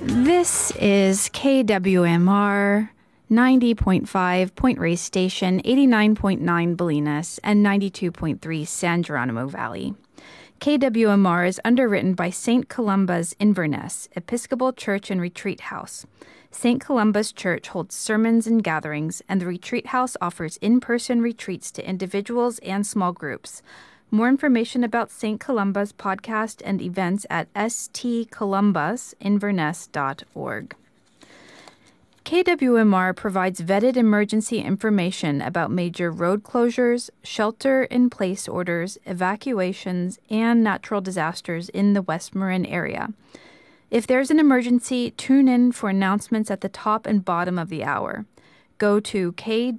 This is KWMR 90.5 Point Reyes Station, 89.9 Bolinas, and 92.3 San Geronimo Valley. KWMR is underwritten by St. Columba's Inverness Episcopal Church and Retreat House. St. Columba's Church holds sermons and gatherings, and the Retreat House offers in-person retreats to individuals and small groups. More information about St. Columba's podcast and events at stcolumbasinverness.org. KWMR provides vetted emergency information about major road closures, shelter-in-place orders, evacuations, and natural disasters in the West Marin area. If there's an emergency, tune in for announcements at the top and bottom of the hour. Go to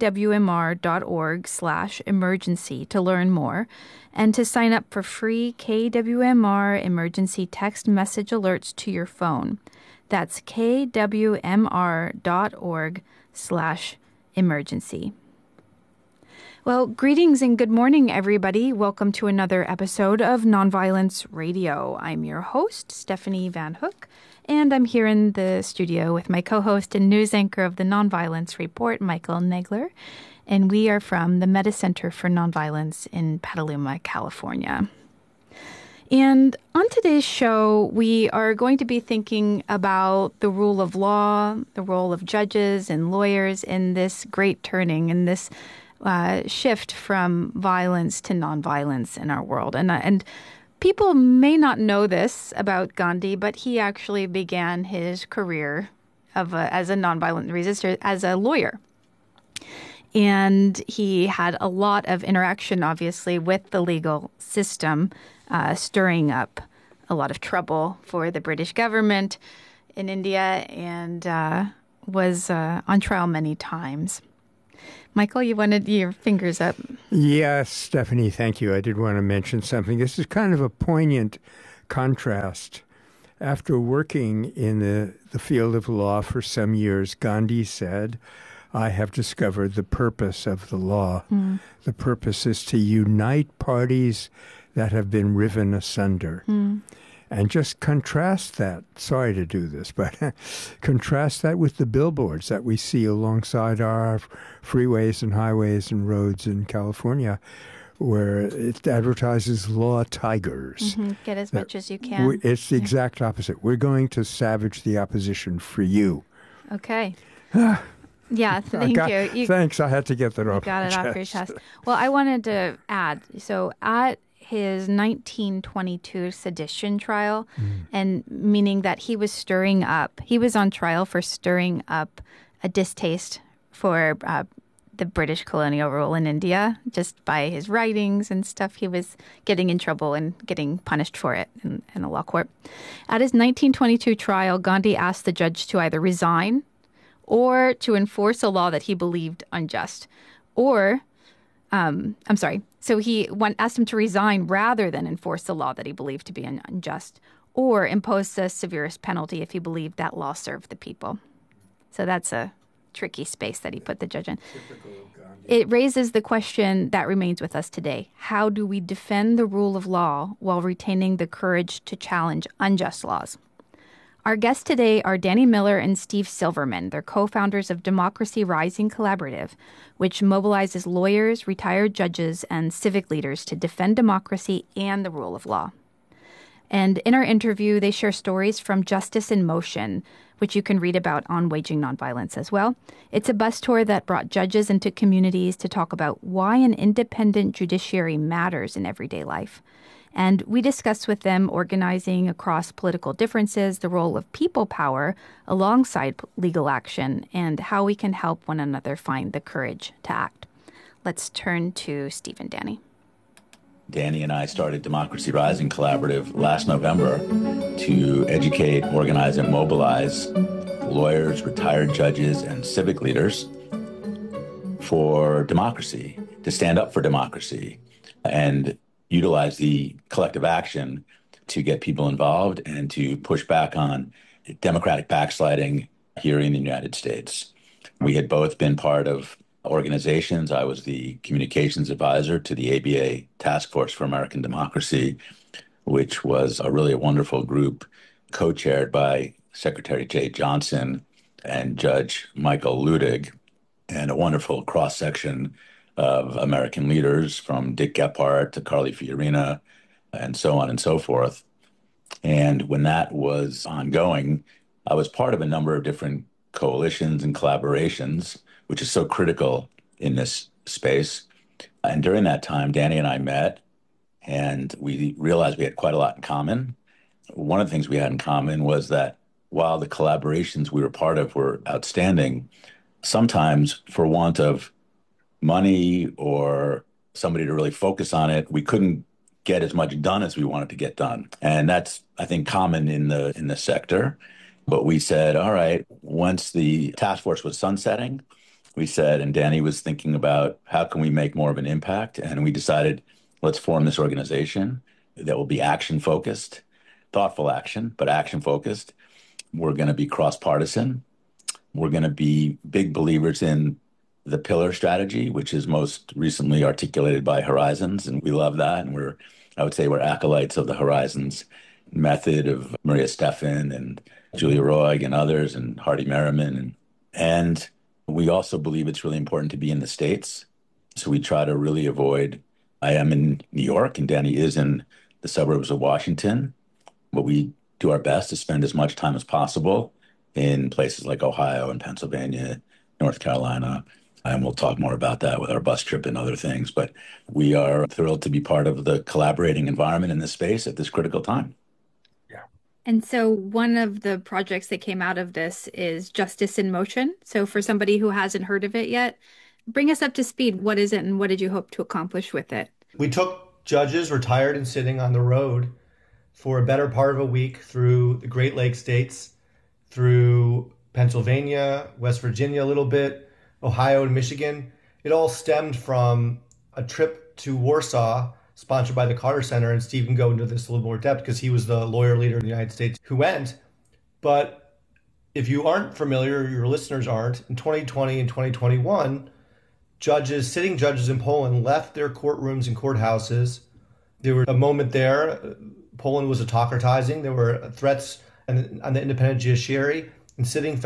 kwmr.org/emergency to learn more and to sign up for free KWMR emergency text message alerts to your phone. That's kwmr.org/emergency. Well, greetings and good morning, everybody. Welcome to another episode of Nonviolence Radio. I'm your host, Stephanie Van Hook, and I'm here in the studio with my co-host and news anchor of the Nonviolence Report, Michael Nagler, and we are from the Meta Center for Nonviolence in Petaluma, California. And on today's show, we are going to be thinking about the rule of law, the role of judges and lawyers in this great turning, in this shift from violence to nonviolence in our world. And people may not know this about Gandhi, but he actually began his career as a nonviolent resistor as a lawyer. And he had a lot of interaction, obviously, with the legal system, stirring up a lot of trouble for the British government in India, and was on trial many times. Michael, you wanted your fingers up. Yes, Stephanie, thank you. I did want to mention something. This is kind of a poignant contrast. After working in the field of law for some years, Gandhi said, I have discovered the purpose of the law. The purpose is to unite parties that have been riven asunder. And just contrast that, sorry to do this, but contrast that with the billboards that we see alongside our freeways and highways and roads in California, where it advertises law tigers. Get as much as you can. It's the exact opposite. We're going to savage the opposition for you. Okay. Yeah, thank you. Thanks, I had to get that off. Got it off your chest. Well, I wanted to add, so at his 1922 sedition trial, and meaning that he was on trial for stirring up a distaste for the British colonial rule in India, just by his writings and stuff. He was getting in trouble and getting punished for it in a law court. At his 1922 trial, Gandhi asked the judge to either resign or to enforce a law that he believed unjust. So he asked him to resign rather than enforce the law that he believed to be unjust, or impose the severest penalty if he believed that law served the people. So that's a tricky space that he put the judge in. It raises the question that remains with us today. How do we defend the rule of law while retaining the courage to challenge unjust laws? Our guests today are Danny Miller and Steve Silverman. They're co-founders of Democracy Rising Collaborative, which mobilizes lawyers, retired judges, and civic leaders to defend democracy and the rule of law. And in our interview, they share stories from Justice in Motion, which you can read about on Waging Nonviolence as well. It's a bus tour that brought judges into communities to talk about why an independent judiciary matters in everyday life. And we discussed with them organizing across political differences, the role of people power alongside legal action, and how we can help one another find the courage to act. Let's turn to Steve and Danny. Danny and I started Democracy Rising Collaborative last November to educate, organize, and mobilize lawyers, retired judges, and civic leaders for democracy, to stand up for democracy, and utilize the collective action to get people involved and to push back on democratic backsliding here in the United States. We had both been part of organizations. I was the communications advisor to the ABA Task Force for American Democracy, which was a really wonderful group co-chaired by Secretary Jay Johnson and Judge Michael Luttig, and a wonderful cross-section of American leaders from Dick Gephardt to Carly Fiorina and so on and so forth. And when that was ongoing, I was part of a number of different coalitions and collaborations, which is so critical in this space. And during that time, Danny and I met, and we realized we had quite a lot in common. One of the things we had in common was that while the collaborations we were part of were outstanding, sometimes for want of money or somebody to really focus on it, we couldn't get as much done as we wanted to get done. And that's, I think, common in the sector. But we said, all right, once the task force was sunsetting, we said, and Danny was thinking about how can we make more of an impact? And we decided, let's form this organization that will be action focused, thoughtful action, but action focused. We're going to be cross-partisan. We're going to be big believers in the pillar strategy, which is most recently articulated by Horizons. And we love that. And I would say we're acolytes of the Horizons method of Maria Stephan and Julia Roig and others and Hardy Merriman. And we also believe it's really important to be in the States. So we try to really avoid, I am in New York and Danny is in the suburbs of Washington, but we do our best to spend as much time as possible in places like Ohio and Pennsylvania, North Carolina. And we'll talk more about that with our bus trip and other things. But we are thrilled to be part of the collaborating environment in this space at this critical time. Yeah. And so one of the projects that came out of this is Justice in Motion. So for somebody who hasn't heard of it yet, bring us up to speed. What is it and what did you hope to accomplish with it? We took judges retired and sitting on the road for a better part of a week through the Great Lakes states, through Pennsylvania, West Virginia a little bit, Ohio and Michigan. It all stemmed from a trip to Warsaw sponsored by the Carter Center, and Steve can go into this a little more depth because he was the lawyer leader in the United States who went. But if you aren't familiar, or your listeners aren't, in 2020 and 2021, sitting judges in Poland left their courtrooms and courthouses. There was a moment there, Poland was autocratizing. There were threats on the independent judiciary, and sitting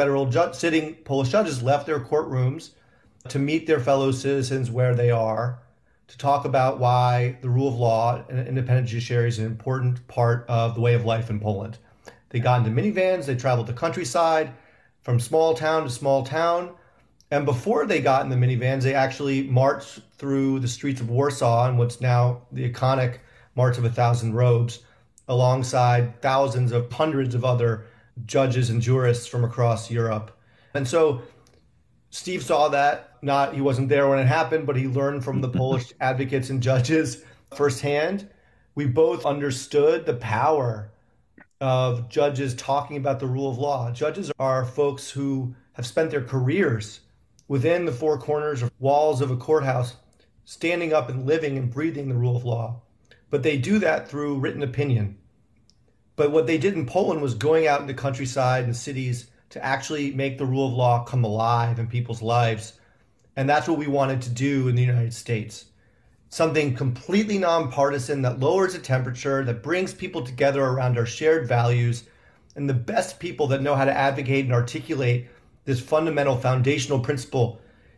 Polish judges left their courtrooms to meet their fellow citizens where they are, to talk about why the rule of law and independent judiciary is an important part of the way of life in Poland. They got into minivans, they traveled the countryside from small town to small town. And before they got in the minivans, they actually marched through the streets of Warsaw in what's now the iconic March of 1,000 Robes, alongside hundreds of other judges and jurists from across Europe. And so Steve saw that. He wasn't there when it happened, but he learned from the Polish advocates and judges firsthand. We both understood the power of judges talking about the rule of law. Judges are folks who have spent their careers within the four corners of walls of a courthouse, standing up and living and breathing the rule of law. But they do that through written opinion. But what they did in Poland was going out into countryside and cities to actually make the rule of law come alive in people's lives. And that's what we wanted to do in the United States. Something completely nonpartisan that lowers the temperature, that brings people together around our shared values, and the best people that know how to advocate and articulate this fundamental foundational principle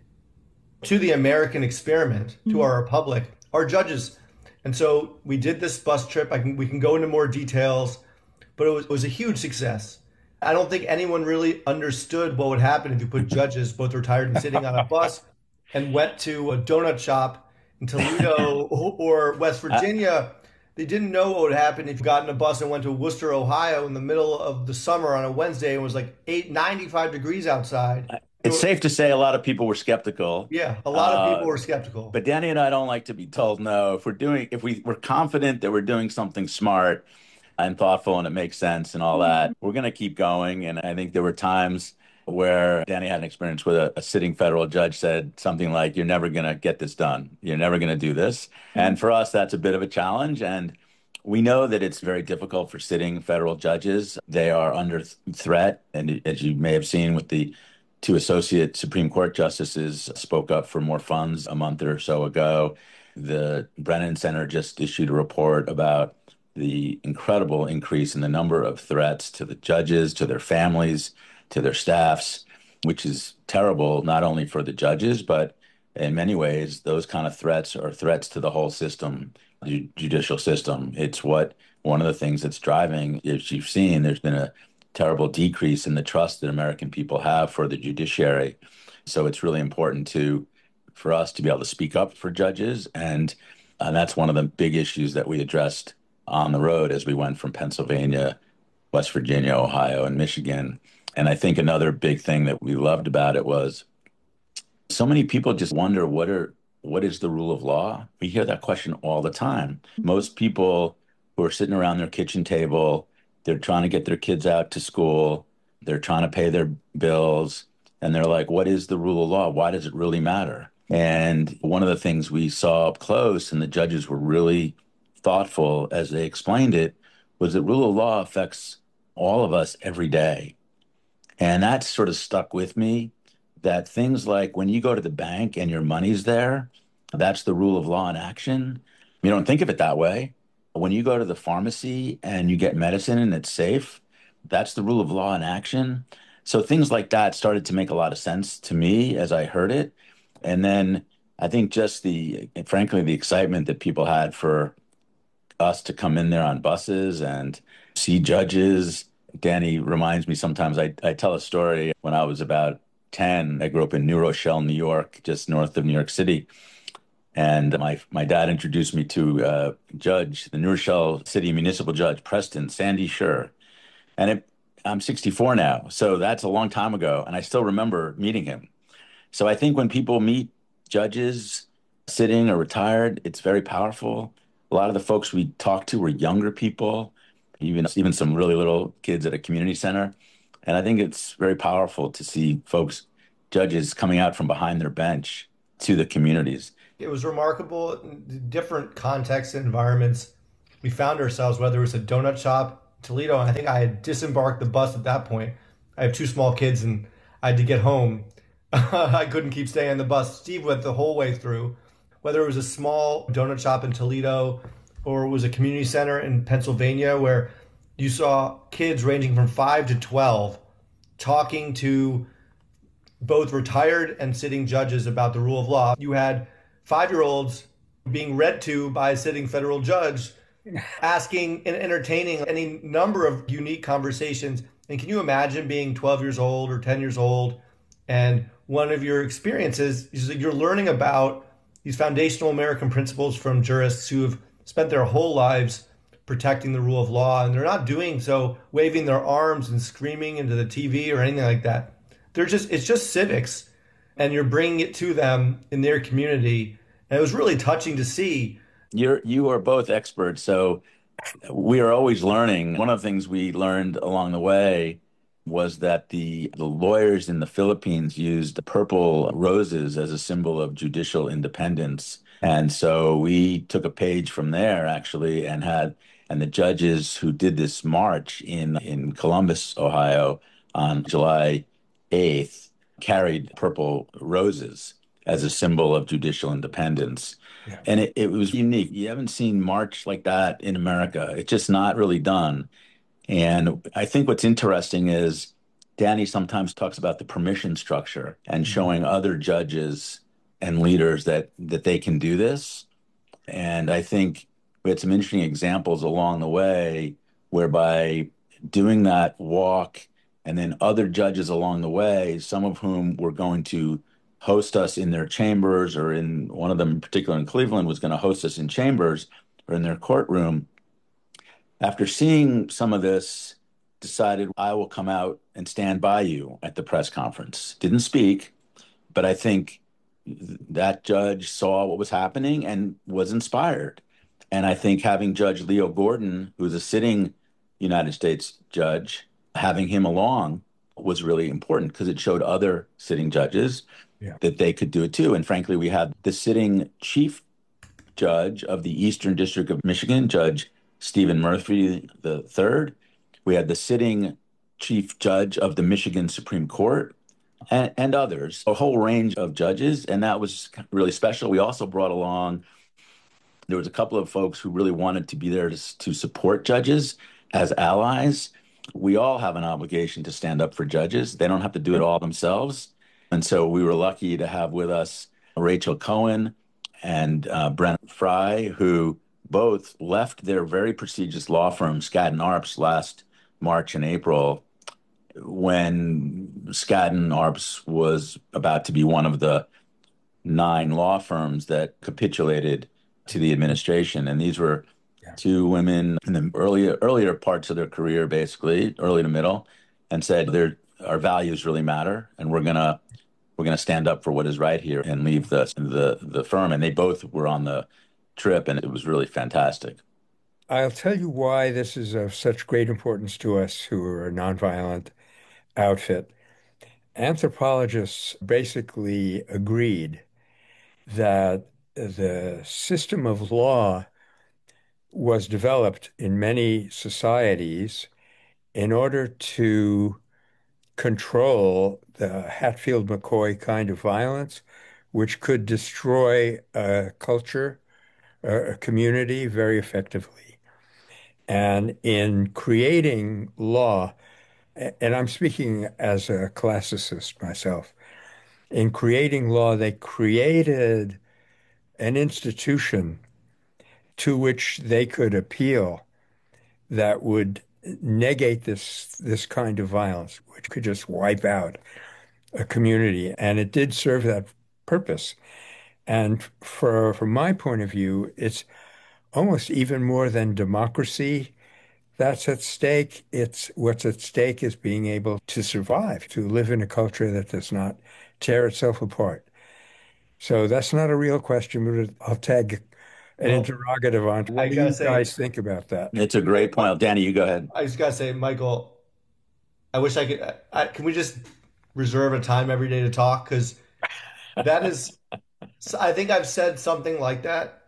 to the American experiment, to our republic, are judges. And so we did this bus trip. We can go into more details, but it was a huge success. I don't think anyone really understood what would happen if you put judges, both retired and sitting, on a bus and went to a donut shop in Toledo or West Virginia. They didn't know what would happen if you got in a bus and went to Worcester, Ohio in the middle of the summer on a Wednesday and it was like 95 degrees outside. It's safe to say a lot of people were skeptical. Yeah, a lot of people were skeptical. But Danny and I don't like to be told no. If we're confident that we're doing something smart and thoughtful and it makes sense and all that, we're going to keep going. And I think there were times where Danny had an experience with a sitting federal judge said something like, "You're never going to get this done. You're never going to do this." And for us, that's a bit of a challenge. And we know that it's very difficult for sitting federal judges. They are under threat. And as you may have seen with the two associate Supreme Court justices spoke up for more funds a month or so ago. The Brennan Center just issued a report about the incredible increase in the number of threats to the judges, to their families, to their staffs, which is terrible, not only for the judges, but in many ways, those kind of threats are threats to the whole system, the judicial system. It's one of the things that's driving, as you've seen, there's been a terrible decrease in the trust that American people have for the judiciary. So it's really important for us to be able to speak up for judges. And that's one of the big issues that we addressed on the road as we went from Pennsylvania, West Virginia, Ohio, and Michigan. And I think another big thing that we loved about it was so many people just wonder what is the rule of law? We hear that question all the time. Most people who are sitting around their kitchen table, they're trying to get their kids out to school, they're trying to pay their bills, and they're like, what is the rule of law? Why does it really matter? And one of the things we saw up close, and the judges were really thoughtful as they explained it, was that rule of law affects all of us every day. And that sort of stuck with me, that things like when you go to the bank and your money's there, that's the rule of law in action. You don't think of it that way. When you go to the pharmacy and you get medicine and it's safe, that's the rule of law in action. So things like that started to make a lot of sense to me as I heard it. And then I think just frankly, the excitement that people had for us to come in there on buses and see judges. Danny reminds me sometimes, I tell a story when I was about 10. I grew up in New Rochelle, New York, just north of New York City. And my dad introduced me to judge, the New Rochelle City Municipal Judge, Preston Sandy Scher. And I'm 64 now, so that's a long time ago. And I still remember meeting him. So I think when people meet judges sitting or retired, it's very powerful. A lot of the folks we talked to were younger people, even some really little kids at a community center. And I think it's very powerful to see judges coming out from behind their bench to the communities. It was remarkable, in different contexts and environments. We found ourselves, whether it was a donut shop, Toledo, and I think I had disembarked the bus at that point. I have two small kids and I had to get home. I couldn't keep staying on the bus. Steve went the whole way through. Whether it was a small donut shop in Toledo or it was a community center in Pennsylvania where you saw kids ranging from 5 to 12 talking to both retired and sitting judges about the rule of law. You had 5-year-olds being read to by a sitting federal judge, asking and entertaining any number of unique conversations. And can you imagine being 12 years old or 10 years old, and one of your experiences is that you're learning about these foundational American principles from jurists who have spent their whole lives protecting the rule of law, and they're not doing so waving their arms and screaming into the TV or anything like that. It's just civics, and you're bringing it to them in their community. And it was really touching to see. You are both experts, so we are always learning. One of the things we learned along the way was that the lawyers in the Philippines used purple roses as a symbol of judicial independence. And so we took a page from there, actually, and the judges who did this march in Columbus, Ohio, on July 8th, carried purple roses as a symbol of judicial independence. Yeah. And it was unique. You haven't seen march like that in America. It's just not really done. And I think what's interesting is Danny sometimes talks about the permission structure and showing other judges and leaders that they can do this. And I think we had some interesting examples along the way whereby doing that walk, and then other judges along the way, some of whom were going to host us in their chambers, or in one of them in particular in Cleveland was going to host us in chambers or in their courtroom. After seeing some of this, decided I will come out and stand by you at the press conference. Didn't speak, but I think that judge saw what was happening and was inspired. And I think having Judge Leo Gordon, who's a sitting United States judge, having him along was really important because it showed other sitting judges that they could do it too. And frankly, we had the sitting chief judge of the Eastern District of Michigan, Judge Stephen Murphy III. We had the sitting chief judge of the Michigan Supreme Court and others, a whole range of judges. And that was really special. We also brought along there was a couple of folks who really wanted to be there to support judges as allies. We all have an obligation to stand up for judges. They don't have to do it all themselves. And so we were lucky to have with us Rachel Cohen and Brent Fry, who both left their very prestigious law firm, Skadden Arps, last March and April, when Skadden Arps was about to be one of the 9 law firms that capitulated to the administration. And these were two women in the earlier parts of their career, basically early to middle, and said our values really matter, and we're gonna stand up for what is right here and leave the firm. And they both were on the trip, and it was really fantastic. I'll tell you why this is of such great importance to us who are a nonviolent outfit. Anthropologists basically agreed that the system of law was developed in many societies in order to control the Hatfield-McCoy kind of violence, which could destroy a culture, a community very effectively. And in creating law, and I'm speaking as a classicist myself, in creating law, they created an institution to which they could appeal that would negate this kind of violence, which could just wipe out a community. And it did serve that purpose. And from my point of view, it's almost even more than democracy that's at stake. It's what's at stake is being able to survive, to live in a culture that does not tear itself apart. So that's not a real question, but I'll tag an interrogative on. What do you guys think about that? It's a great point. Danny, you go ahead. I just gotta say, Michael, I wish I could. Can we just reserve a time every day to talk? Because that is, I think I've said something like that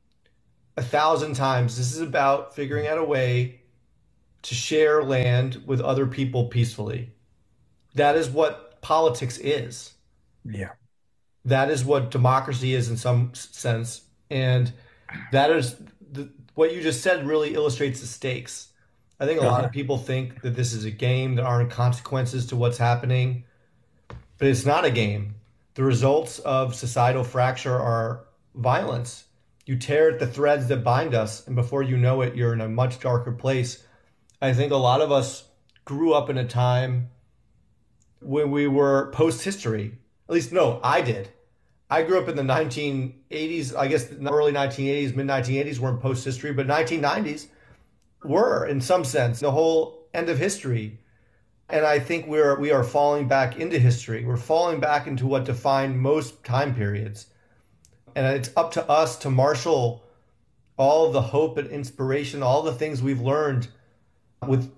1,000 times. This is about figuring out a way to share land with other people peacefully. That is what politics is. Yeah. That is what democracy is in some sense. And that is what you just said really illustrates the stakes. I think a lot of people think that this is a game, there aren't consequences to what's happening, but it's not a game. The results of societal fracture are violence. You tear at the threads that bind us, and before you know it, you're in a much darker place. I think a lot of us grew up in a time when we were post-history. At least, no, I did. I grew up in the 1980s, I guess the early 1980s, mid-1980s weren't post-history, but 1990s were in some sense, the whole end of history. And I think we are falling back into history. We're falling back into what defined most time periods. And it's up to us to marshal all the hope and inspiration, all the things we've learned with,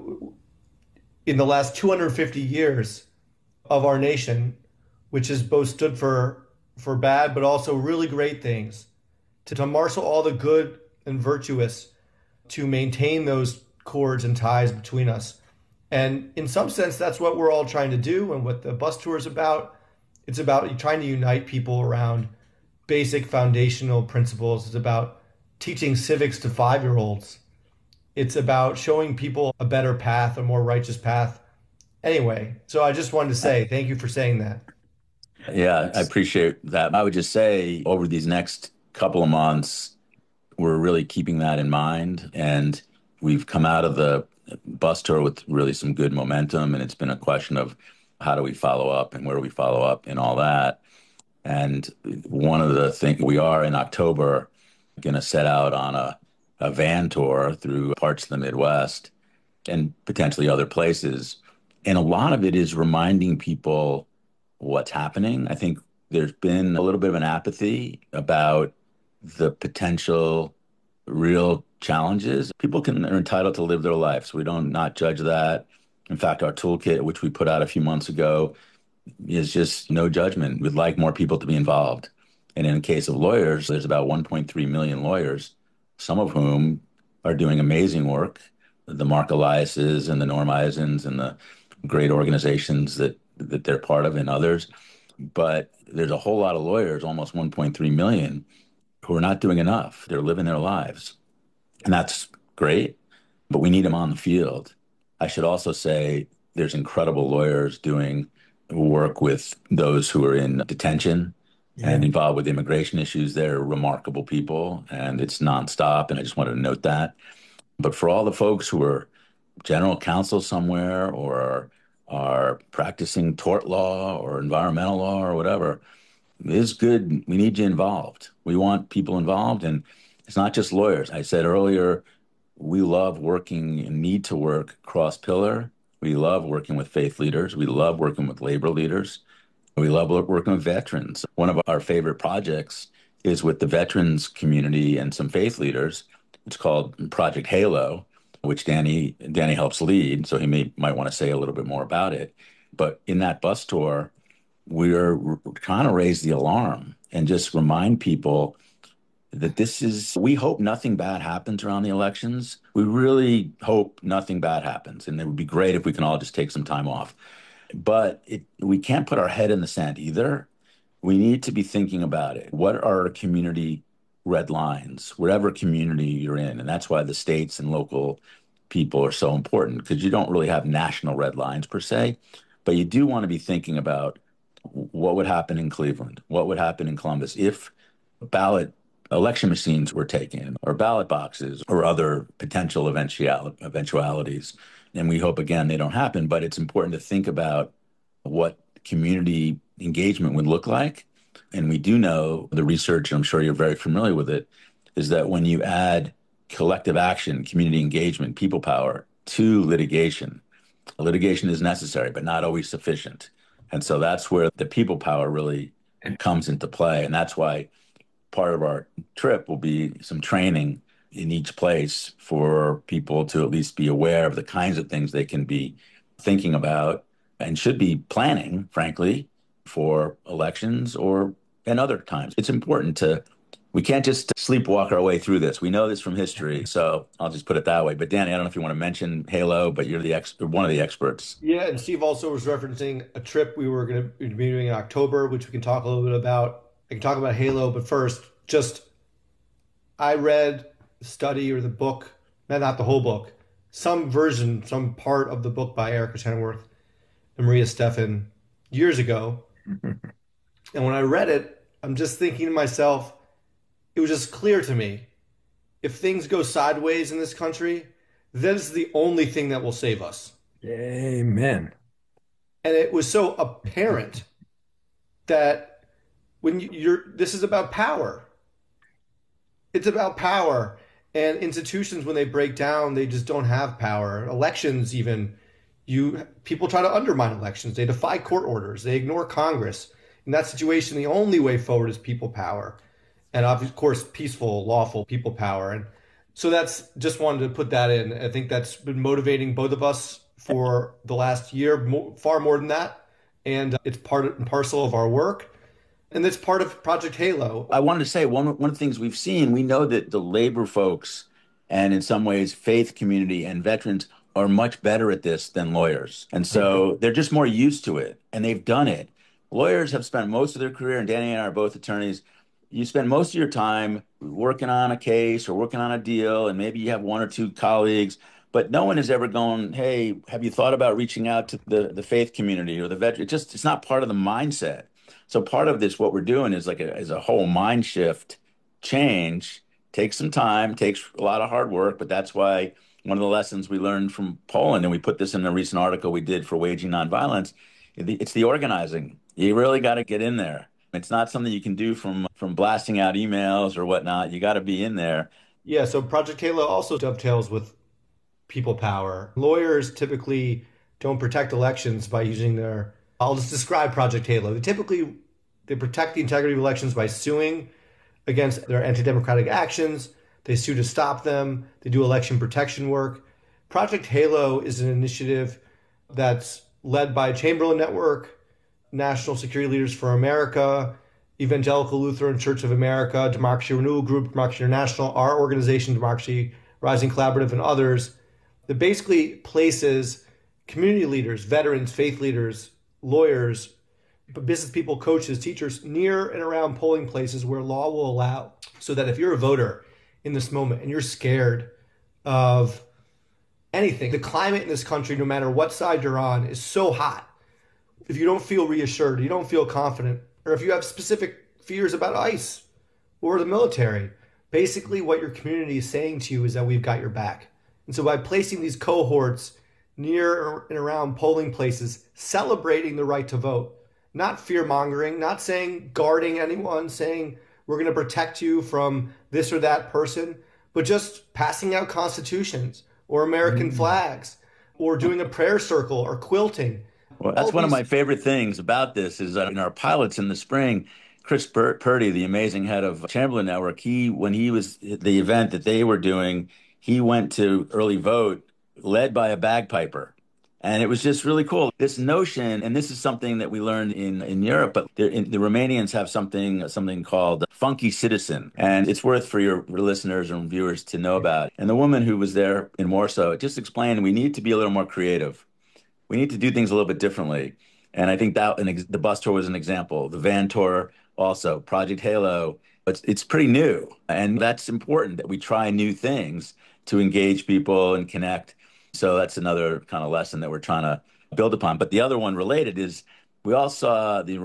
in the last 250 years of our nation, which has both stood for bad, but also really great things, to marshal all the good and virtuous, to maintain those cords and ties between us. And in some sense, that's what we're all trying to do. And what the bus tour is about, it's about trying to unite people around basic foundational principles. It's about teaching civics to 5-year-olds. It's about showing people a better path, a more righteous path. Anyway, so I just wanted to say thank you for saying that. Yeah, I appreciate that. I would just say over these next couple of months, we're really keeping that in mind. And we've come out of the bus tour with really some good momentum. And it's been a question of how do we follow up and where do we follow up and all that. And one of the things we are in October going to set out on a van tour through parts of the Midwest and potentially other places. And a lot of it is reminding people what's happening. I think there's been a little bit of an apathy about the potential real challenges. People are entitled to live their lives. We don't not judge that. In fact, our toolkit, which we put out a few months ago, is just no judgment. We'd like more people to be involved. And in the case of lawyers, there's about 1.3 million lawyers, some of whom are doing amazing work. The Mark Eliases and the Norm Eisens and the great organizations that they're part of and others. But there's a whole lot of lawyers, almost 1.3 million, who are not doing enough. They're living their lives. And that's great, but we need them on the field. I should also say there's incredible lawyers doing work with those who are in detention and involved with immigration issues. They're remarkable people, and it's nonstop. And I just wanted to note that. But for all the folks who are general counsel somewhere or are practicing tort law or environmental law or whatever, it's good. We need you involved. We want people involved. And it's not just lawyers. I said earlier, we love working and need to work cross-pillar. We love working with faith leaders. We love working with labor leaders. We love working with veterans. One of our favorite projects is with the veterans community and some faith leaders. It's called Project Halo, which Danny helps lead. So he might want to say a little bit more about it. But in that bus tour, we're trying to raise the alarm and just remind people that we hope nothing bad happens around the elections. We really hope nothing bad happens. And it would be great if we can all just take some time off. But we can't put our head in the sand either. We need to be thinking about it. What are our community red lines, whatever community you're in? And that's why the states and local people are so important, because you don't really have national red lines per se, but you do want to be thinking about what would happen in Cleveland, what would happen in Columbus if ballot election machines were taken, or ballot boxes, or other potential eventualities. And we hope, again, they don't happen, but it's important to think about what community engagement would look like. And we do know the research, and I'm sure you're very familiar with it, is that when you add collective action, community engagement, people power to litigation is necessary, but not always sufficient. And so that's where the people power really comes into play. And that's why part of our trip will be some training in each place for people to at least be aware of the kinds of things they can be thinking about and should be planning, frankly, for elections and other times. It's important we can't just sleepwalk our way through this. We know this from history, so I'll just put it that way. But Danny, I don't know if you want to mention Halo, but you're one of the experts. Yeah, and Steve also was referencing a trip we were going to be doing in October, which we can talk a little bit about. I can talk about Halo, but first, I read the study or the book, not the whole book, some part of the book by Erica Chenoweth and Maria Stephan years ago. And when I read it, I'm just thinking to myself, it was just clear to me, if things go sideways in this country, that is the only thing that will save us. Amen. And it was so apparent that when this is about power. It's about power. And institutions, when they break down, they just don't have power. Elections, even, people try to undermine elections. They defy court orders. They ignore Congress. In that situation, the only way forward is people power. And of course, peaceful, lawful people power. And so just wanted to put that in. I think that's been motivating both of us for the last year, far more than that. And it's part and parcel of our work. And that's part of Project Halo. I wanted to say one of the things we've seen, we know that the labor folks and in some ways faith community and veterans are much better at this than lawyers. And so they're just more used to it, and they've done it. Lawyers have spent most of their career, and Danny and I are both attorneys. You spend most of your time working on a case or working on a deal, and maybe you have one or two colleagues, but no one has ever gone, hey, have you thought about reaching out to the faith community or the veteran? It's not part of the mindset. So part of this, what we're doing is is a whole mind shift change. Takes some time, takes a lot of hard work, but that's why one of the lessons we learned from Poland, and we put this in a recent article we did for Waging Nonviolence, it's the organizing. You really got to get in there. It's not something you can do from blasting out emails or whatnot. You got to be in there. Yeah, so Project Halo also dovetails with people power. Lawyers typically don't protect elections by using I'll just describe Project Halo. They protect the integrity of elections by suing against their anti-democratic actions. They sue to stop them. They do election protection work. Project Halo is an initiative that's led by Chamberlain Network, National Security Leaders for America, Evangelical Lutheran Church of America, Democracy Renewal Group, Democracy International, our organization, Democracy Rising Collaborative, and others, that basically places community leaders, veterans, faith leaders, lawyers, business people, coaches, teachers near and around polling places where law will allow So that if you're a voter in this moment and you're scared of anything, the climate in this country, no matter what side you're on, is so hot. If you don't feel reassured, you don't feel confident, or if you have specific fears about ICE or the military, basically what your community is saying to you is that we've got your back. And so by placing these cohorts near and around polling places, celebrating the right to vote, not fear mongering, not saying guarding anyone, saying we're going to protect you from this or that person, but just passing out constitutions or American flags or doing a prayer circle or quilting. Well, that's one of my favorite things about this is that in our pilots in the spring, Chris Purdy, the amazing head of Chamberlain Network, when he was at the event that they were doing, he went to early vote led by a bagpiper. And it was just really cool. This notion, and this is something that we learned in Europe, but the Romanians have something called funky citizen. And it's worth for your listeners and viewers to know about. And the woman who was there in Warsaw just explained we need to be a little more creative. We need to do things a little bit differently. And I think that the bus tour was an example. The van tour also, Project Halo. It's pretty new. And that's important that we try new things to engage people and connect. So that's another kind of lesson that we're trying to build upon. But the other one related is we all saw the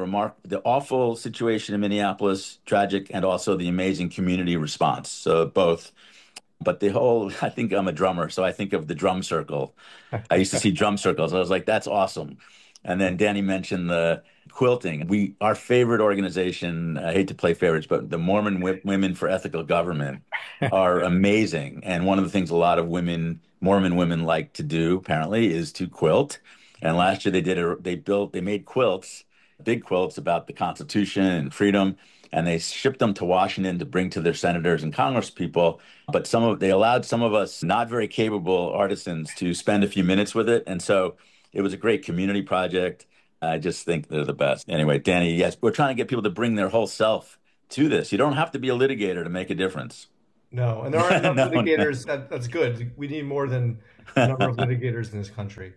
awful situation in Minneapolis, tragic, and also the amazing community response. So both. But I think I'm a drummer, so I think of the drum circle. I used to see drum circles. I was like, that's awesome. And then Danny mentioned the quilting. Our favorite organization, I hate to play favorites, but the Mormon Women for Ethical Government are amazing. And one of the things a lot of Mormon women like to do, apparently, is to quilt. And last year they made quilts, big quilts about the Constitution and freedom. And they shipped them to Washington to bring to their senators and congresspeople. But they allowed some of us not very capable artisans to spend a few minutes with it. And so it was a great community project. I just think they're the best. Anyway, Danny, yes, we're trying to get people to bring their whole self to this. You don't have to be a litigator to make a difference. No, and there aren't enough litigators. That's good. We need more than a number of litigators in this country.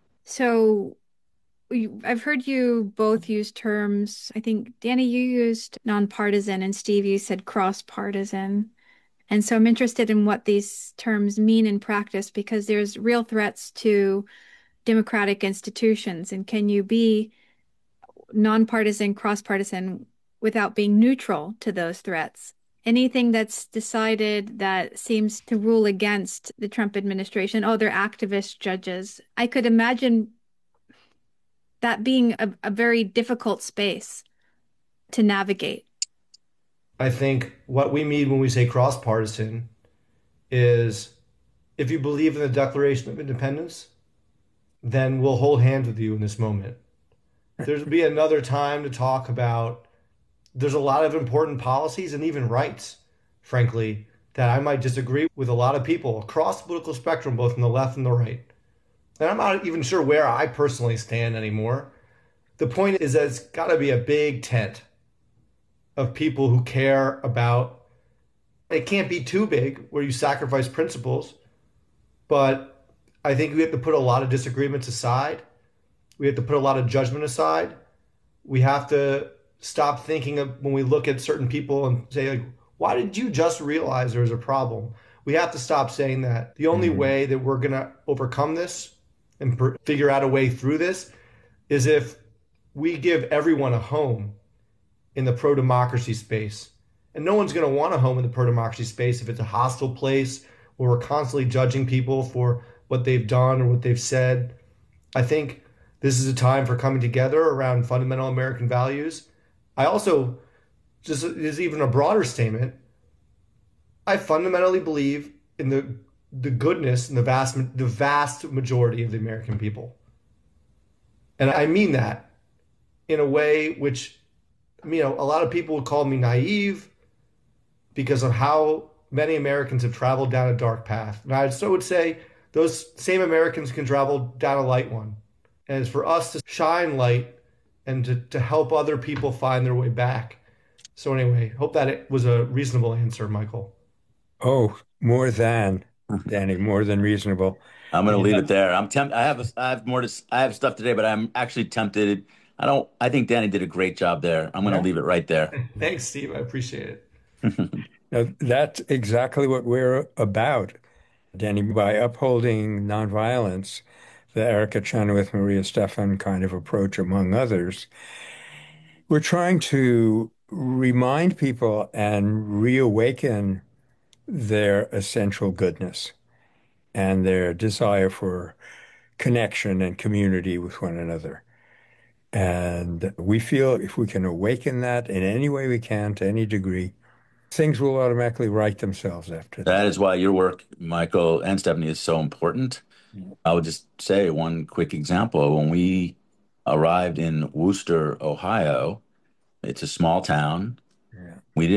So I've heard you both use terms. I think, Danny, you used nonpartisan, and Steve, you said cross-partisan. And so I'm interested in what these terms mean in practice, because there's real threats to democratic institutions. And can you be nonpartisan, cross-partisan without being neutral to those threats? Anything that's decided that seems to rule against the Trump administration, they're activist judges. I could imagine that being a very difficult space to navigate. I think what we mean when we say cross-partisan is if you believe in the Declaration of Independence, then we'll hold hands with you in this moment. There'll be another time to talk about, there's a lot of important policies and even rights, frankly, that I might disagree with a lot of people across the political spectrum, both on the left and the right. And I'm not even sure where I personally stand anymore. The point is that it's got to be a big tent of people who care about, it can't be too big where you sacrifice principles, but I think we have to put a lot of disagreements aside. We have to put a lot of judgment aside. We have to stop thinking of when we look at certain people and say, like, why did you just realize there's a problem? We have to stop saying that. The only way that we're going to overcome this and figure out a way through this is if we give everyone a home in the pro-democracy space. And no one's going to want a home in the pro-democracy space if it's a hostile place where we're constantly judging people for what they've done or what they've said. I think this is a time for coming together around fundamental American values. I also, just is even a broader statement, I fundamentally believe in the goodness and the vast majority of the American people. And I mean that in a way which, a lot of people would call me naive because of how many Americans have traveled down a dark path. And I so would say those same Americans can travel down a light one. And it's for us to shine light and to help other people find their way back. So anyway, hope that it was a reasonable answer, Michael. Oh, more than, Danny, more than reasonable. I'm going to leave it there. I'm tempted. I have stuff today, but I'm actually tempted. I think Danny did a great job there. I'm going to leave it right there. Thanks, Steve. I appreciate it. Now, that's exactly what we're about, Danny, by upholding nonviolence, the Erica Chenoweth, Maria Stephan kind of approach, among others. We're trying to remind people and reawaken their essential goodness and their desire for connection and community with one another. And we feel if we can awaken that in any way we can, to any degree, things will automatically right themselves after That that. is why your work, Michael and Stephanie, is so important. I would just say one quick example. When we arrived in Wooster, Ohio, it's a small town. Yeah.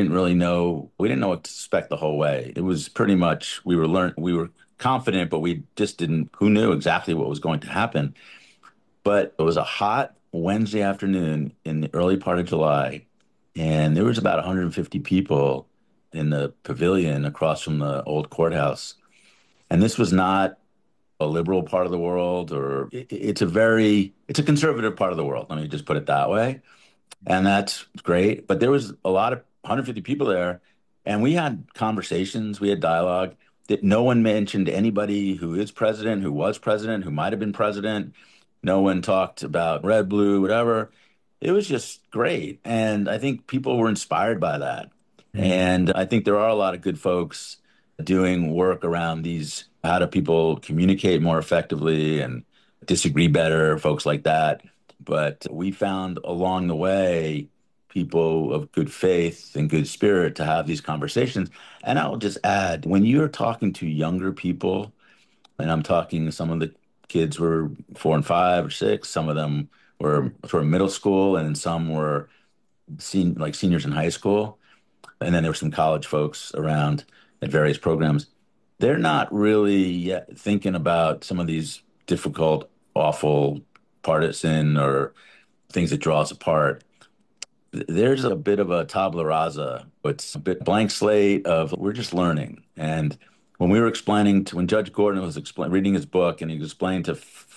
We didn't know what to expect the whole way. It was pretty much we were confident, but we just didn't who knew exactly what was going to happen. But it was a hot Wednesday afternoon in the early part of July, and there was about 150 people in the pavilion across from the old courthouse. And this was not a liberal part of the world, or it's a conservative part of the world. Let me just put it that way. And that's great. But there was a lot of 150 people there, and we had conversations, we had dialogue that no one mentioned anybody who is president, who was president, who might have been president. No one talked about red, blue, whatever. It was just great. And I think people were inspired by that. Mm. And I think there are a lot of good folks doing work around these, how do people communicate more effectively and disagree better, folks like that. But we found along the way people of good faith and good spirit to have these conversations. And I'll just add, when you're talking to younger people, and I'm talking some of the kids were 4 and 5 or 6, some of them were sort of middle school, and some were like seniors in high school. And then there were some college folks around at various programs. They're not really yet thinking about some of these difficult, awful, partisan or things that draw us apart. There's a bit of a tabula rasa. It's a bit blank slate of we're just learning. And when Judge Gordon was reading his book and he was explaining to